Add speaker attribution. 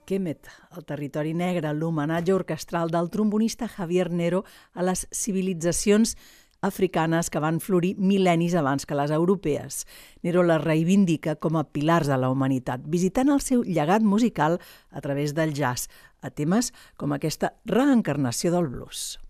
Speaker 1: Kemet, el territori negre, l'homenatge orquestral del trombonista Javier Nero a les civilitzacions africanes que van florir mil·lennis abans que les europees. Nero les reivindica com a pilars de la humanitat, visitant el seu llegat musical a través del jazz, a temes com aquesta reencarnació del blues.